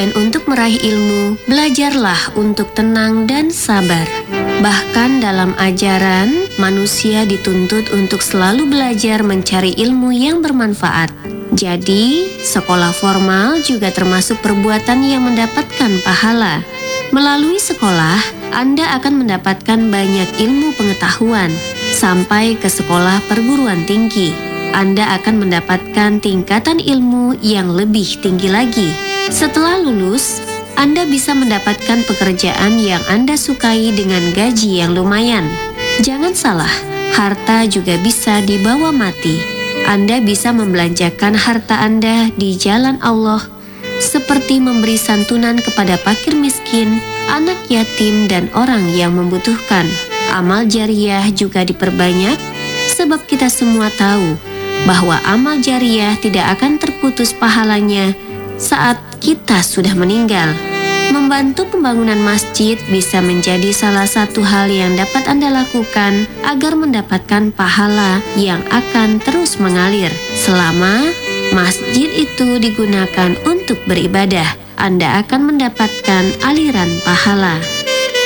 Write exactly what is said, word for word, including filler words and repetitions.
Dan untuk meraih ilmu, belajarlah untuk tenang dan sabar. Bahkan dalam ajaran, manusia dituntut untuk selalu belajar mencari ilmu yang bermanfaat. Jadi, sekolah formal juga termasuk perbuatan yang mendapatkan pahala. Melalui sekolah, Anda akan mendapatkan banyak ilmu pengetahuan. Sampai ke sekolah perguruan tinggi, Anda akan mendapatkan tingkatan ilmu yang lebih tinggi lagi. Setelah lulus, Anda bisa mendapatkan pekerjaan yang Anda sukai dengan gaji yang lumayan. Jangan salah, harta juga bisa dibawa mati. Anda bisa membelanjakan harta Anda di jalan Allah, seperti memberi santunan kepada fakir miskin, anak yatim, dan orang yang membutuhkan. Amal jariah juga diperbanyak, sebab kita semua tahu bahwa amal jariah tidak akan terputus pahalanya saat kita sudah meninggal. Membantu pembangunan masjid bisa menjadi salah satu hal yang dapat Anda lakukan agar mendapatkan pahala yang akan terus mengalir. Selama masjid itu digunakan untuk beribadah, Anda akan mendapatkan aliran pahala.